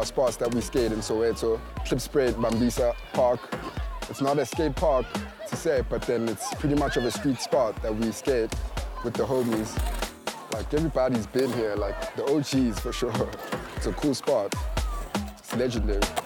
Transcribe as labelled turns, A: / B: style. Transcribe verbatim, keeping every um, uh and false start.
A: our spots that we skate in Soweto. Klipspruit, Bambisa Park. It's not a skate park to say, but then it's pretty much of a street spot that we skate with the homies. Like everybody's been here, like the O Gs for sure. It's a cool spot. It's legendary.